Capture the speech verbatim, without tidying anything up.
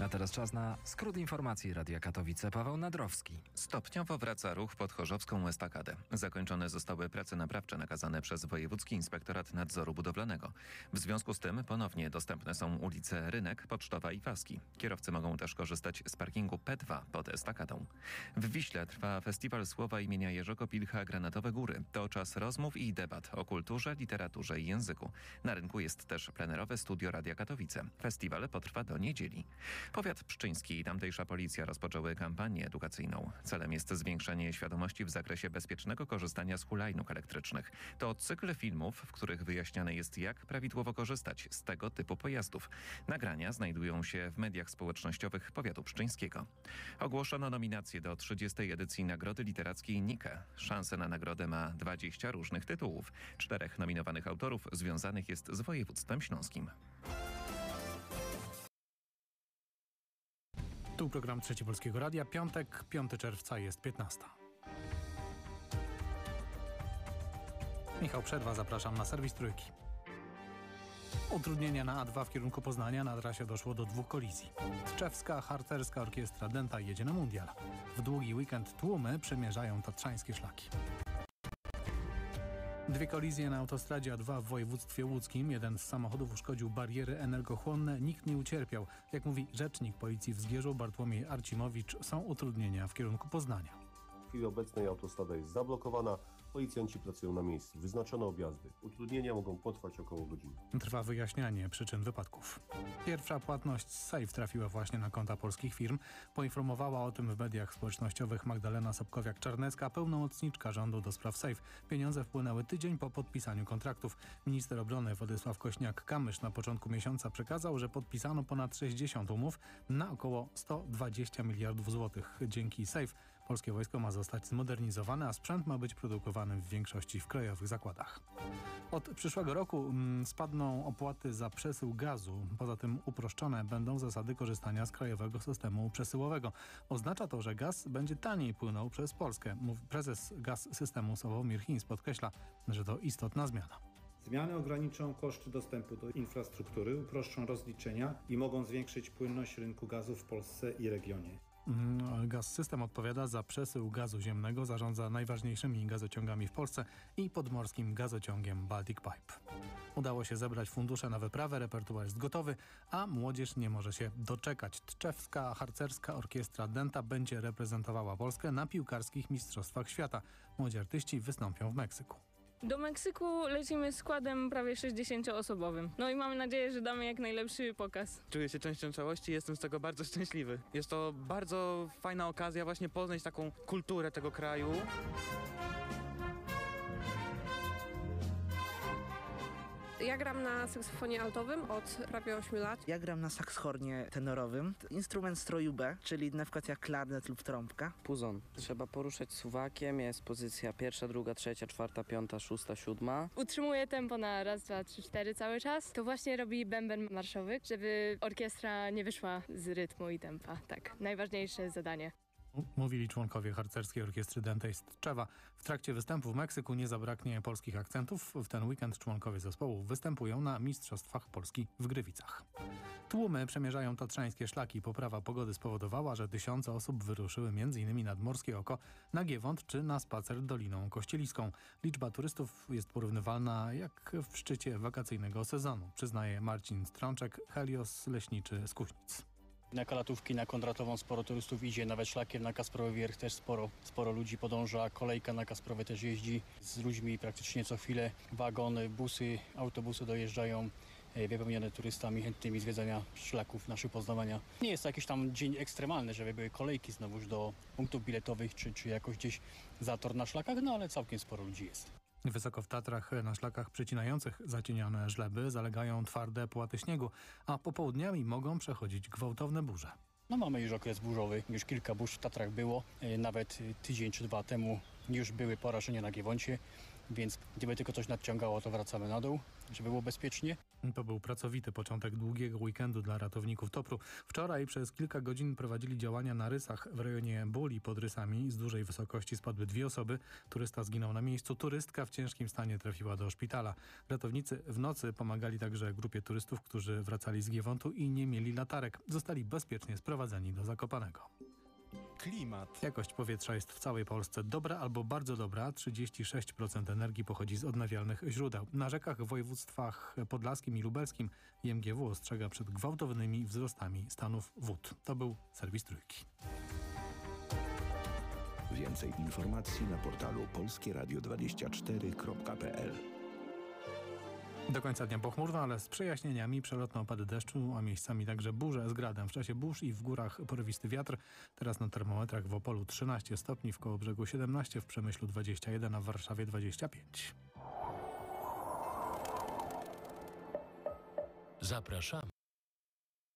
A teraz czas na skrót informacji Radia Katowice. Paweł Nadrowski. Stopniowo wraca ruch pod Chorzowską estakadę. Zakończone zostały prace naprawcze nakazane przez Wojewódzki Inspektorat Nadzoru Budowlanego. W związku z tym ponownie dostępne są ulice Rynek, Pocztowa i Waski. Kierowcy mogą też korzystać z parkingu P dwa pod estakadą. W Wiśle trwa festiwal słowa imienia Jerzego Pilcha Granatowe Góry. To czas rozmów i debat o kulturze, literaturze i języku. Na rynku jest też plenerowe studio Radia Katowice. Festiwal potrwa do niedzieli. Powiat pszczyński i tamtejsza policja rozpoczęły kampanię edukacyjną. Celem jest zwiększenie świadomości w zakresie bezpiecznego korzystania z hulajnóg elektrycznych. To cykl filmów, w których wyjaśniane jest, jak prawidłowo korzystać z tego typu pojazdów. Nagrania znajdują się w mediach społecznościowych powiatu pszczyńskiego. Ogłoszono nominacje do trzydziestej edycji Nagrody Literackiej Nike. Szansę na nagrodę ma dwadzieścia różnych tytułów. Czterech nominowanych autorów związanych jest z województwem śląskim. Tu program Trzeci Polskiego Radia. Piątek, piątego czerwca jest piętnasta. Michał Przerwa, zapraszam na serwis Trójki. Utrudnienia na A dwa w kierunku Poznania. Na trasie doszło do dwóch kolizji. Tczewska harcerska orkiestra Denta jedzie na mundial. W długi weekend tłumy przemierzają tatrzańskie szlaki. Dwie kolizje na autostradzie A dwa w województwie łódzkim. Jeden z samochodów uszkodził bariery energochłonne. Nikt nie ucierpiał. Jak mówi rzecznik policji w Zgierzu Bartłomiej Arcimowicz, są utrudnienia w kierunku Poznania. W chwili obecnej autostrada jest zablokowana. Policjanci pracują na miejscu. Wyznaczono objazdy. Utrudnienia mogą potrwać około godziny. Trwa wyjaśnianie przyczyn wypadków. Pierwsza płatność z Safe trafiła właśnie na konta polskich firm. Poinformowała o tym w mediach społecznościowych Magdalena Sobkowiak-Czarnecka, pełnomocniczka rządu do spraw Safe. Pieniądze wpłynęły tydzień po podpisaniu kontraktów. Minister obrony Władysław Kośniak-Kamysz na początku miesiąca przekazał, że podpisano ponad sześćdziesiąt umów na około sto dwadzieścia miliardów złotych. Dzięki Safe polskie wojsko ma zostać zmodernizowane, a sprzęt ma być produkowany w większości w krajowych zakładach. Od przyszłego roku mm, spadną opłaty za przesył gazu. Poza tym uproszczone będą zasady korzystania z krajowego systemu przesyłowego. Oznacza to, że gaz będzie taniej płynął przez Polskę. Mówi prezes Gaz Systemu Sławomir Hinz podkreśla, że to istotna zmiana. Zmiany ograniczą koszty dostępu do infrastruktury, uproszczą rozliczenia i mogą zwiększyć płynność rynku gazu w Polsce i regionie. Gaz System odpowiada za przesył gazu ziemnego, zarządza najważniejszymi gazociągami w Polsce i podmorskim gazociągiem Baltic Pipe. Udało się zebrać fundusze na wyprawę, repertuar jest gotowy, a młodzież nie może się doczekać. Tczewska harcerska orkiestra Denta będzie reprezentowała Polskę na piłkarskich mistrzostwach świata. Młodzi artyści wystąpią w Meksyku. Do Meksyku lecimy składem prawie sześćdziesięcioosobowym. No i mamy nadzieję, że damy jak najlepszy pokaz. Czuję się częścią całości i jestem z tego bardzo szczęśliwy. Jest to bardzo fajna okazja właśnie poznać taką kulturę tego kraju. Ja gram na saksofonie altowym od prawie ośmiu lat. Ja gram na sakshornie tenorowym. Instrument stroju B, czyli na przykład jak klarnet lub trąbka. Puzon. Trzeba poruszać suwakiem, jest pozycja pierwsza, druga, trzecia, czwarta, piąta, szósta, siódma. Utrzymuje tempo na raz, dwa, trzy, cztery cały czas. To właśnie robi bęben marszowy, żeby orkiestra nie wyszła z rytmu i tempa. Tak, najważniejsze zadanie. Mówili członkowie harcerskiej orkiestry Denta z Tczewa. W trakcie występu w Meksyku nie zabraknie polskich akcentów. W ten weekend członkowie zespołu występują na Mistrzostwach Polski w Grywicach. Tłumy przemierzają tatrzańskie szlaki. Poprawa pogody spowodowała, że tysiące osób wyruszyły m.in. nad Morskie Oko, na Giewont czy na spacer Doliną Kościeliską. Liczba turystów jest porównywalna jak w szczycie wakacyjnego sezonu, przyznaje Marcin Strączek, Helios Leśniczy z Kuźnic. Na Kalatówki, na Kondratową sporo turystów idzie, nawet szlakiem na Kasprowy Wierch też sporo, sporo ludzi podąża, kolejka na Kasprowy też jeździ z ludźmi praktycznie co chwilę, wagony, busy, autobusy dojeżdżają wypełnione turystami chętnymi zwiedzania szlaków, naszych poznawania. Nie jest to jakiś tam dzień ekstremalny, żeby były kolejki znowuż do punktów biletowych czy, czy jakoś gdzieś zator na szlakach, no ale całkiem sporo ludzi jest. Wysoko w Tatrach na szlakach przecinających zacienione żleby zalegają twarde płaty śniegu, a popołudniami mogą przechodzić gwałtowne burze. No mamy już okres burzowy, już kilka burz w Tatrach było, nawet tydzień czy dwa temu już były porażenia na Giewoncie. więc gdyby tylko coś nadciągało, to wracamy na dół, żeby było bezpiecznie. To był pracowity początek długiego weekendu dla ratowników Topru. Wczoraj przez kilka godzin prowadzili działania na Rysach w rejonie Buli pod Rysami. Z dużej wysokości spadły dwie osoby. Turysta zginął na miejscu. Turystka w ciężkim stanie trafiła do szpitala. Ratownicy w nocy pomagali także grupie turystów, którzy wracali z Giewontu i nie mieli latarek. Zostali bezpiecznie sprowadzeni do Zakopanego. Klimat. Jakość powietrza jest w całej Polsce dobra albo bardzo dobra. trzydzieści sześć procent energii pochodzi z odnawialnych źródeł. Na rzekach w województwach podlaskim i lubelskim I M G W ostrzega przed gwałtownymi wzrostami stanów wód. To był serwis Trójki. Więcej informacji na portalu polskie radio dwadzieścia cztery kropka p l. Do końca dnia pochmurno, ale z przejaśnieniami, przelotne opady deszczu, a miejscami także burze z gradem. W czasie burz i w górach porywisty wiatr. Teraz na termometrach w Opolu trzynaście stopni, w Kołobrzegu siedemnaście, w Przemyślu dwadzieścia jeden, a w Warszawie dwadzieścia pięć. Zapraszamy.